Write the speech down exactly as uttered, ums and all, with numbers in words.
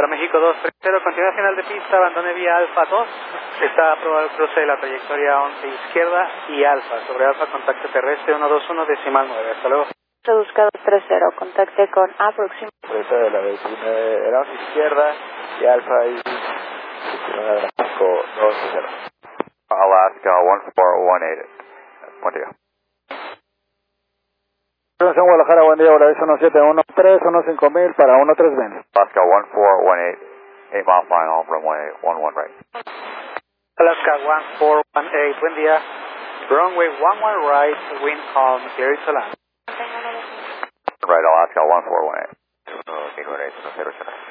Para México dos tres cero, continúa final de pista, abandone vía Alfa dos. Está aprobado el cruce de la trayectoria once izquierda y Alfa. Sobre Alfa, contacto terrestre uno dos uno decimal nueve. Hasta luego. Busca dos tres cero, contacte con aproxima. Cruce de la vecina, era once izquierda y Alfa y México dos cero. Alaska one four one eight. Buen día. Atención Guadalajara, buen día, hora es uno siete uno tres, uno cinco mil para uno tres veinte. Alaska one four one eight, eight mile final from one eight one one right. Alaska one four one eight, buen día. Runway one one right, wind calm, clear to land. Right, Alaska one four one eight. uno cinco uno cero cero.